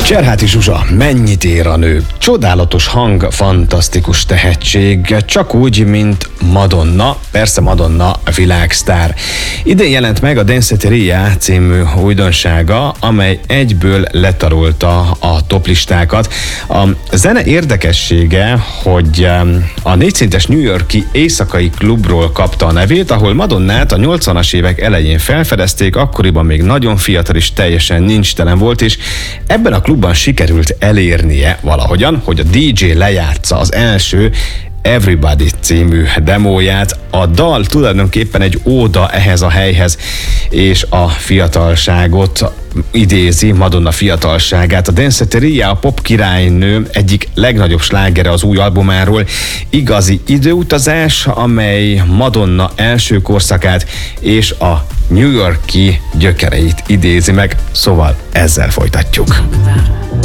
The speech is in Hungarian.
Cserháti Zsuzsa, mennyit ér a nő? Csodálatos hang, fantasztikus tehetség, csak úgy, mint Madonna, persze Madonna világsztár. Idén jelent meg a Danceteria című újdonsága, amely egyből letarolta a toplistákat. A zene érdekessége, hogy a 4 szintes New York-i éjszakai klubról kapta a nevét, ahol Madonnát a 80-as évek elején felfedezték, akkoriban még nagyon fiatal és teljesen nincstelen volt, és ebben a klubban sikerült elérnie valahogyan, hogy a DJ lejátsza az első Everybody című demóját. A dal tulajdonképpen egy óda ehhez a helyhez, és a fiatalságot idézi, Madonna fiatalságát. A Danceteria, a pop királynő egyik legnagyobb slágere az új albumáról, igazi időutazás, amely Madonna első korszakát és a New York-i gyökereit idézi meg, szóval ezzel folytatjuk.